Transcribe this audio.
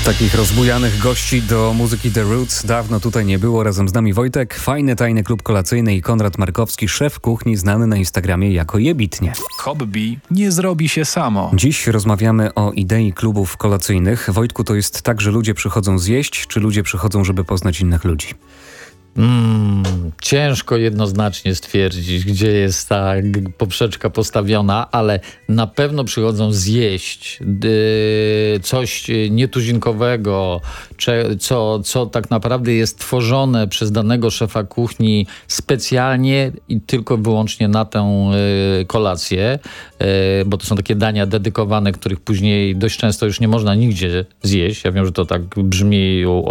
Takich rozbujanych gości do muzyki The Roots dawno tutaj nie było. Razem z nami Wojtek, fajny tajny klub kolacyjny i Konrad Markowski, szef kuchni znany na Instagramie jako Jebitnie. Hobby nie zrobi się samo. Dziś rozmawiamy o idei klubów kolacyjnych. Wojtku, to jest tak, że ludzie przychodzą zjeść, czy ludzie przychodzą, żeby poznać innych ludzi? Ciężko jednoznacznie stwierdzić, gdzie jest ta poprzeczka postawiona, ale na pewno przychodzą zjeść coś nietuzinkowego, co tak naprawdę jest tworzone przez danego szefa kuchni specjalnie i tylko wyłącznie na tę kolację, bo to są takie dania dedykowane, których później dość często już nie można nigdzie zjeść. Ja wiem, że to tak brzmi